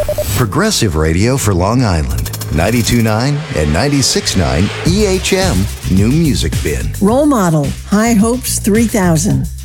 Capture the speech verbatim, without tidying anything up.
Progressive Radio for Long Island. ninety-two point nine and ninety-six point nine E H M New Music Bin. Role Model, High Hopes three thousand.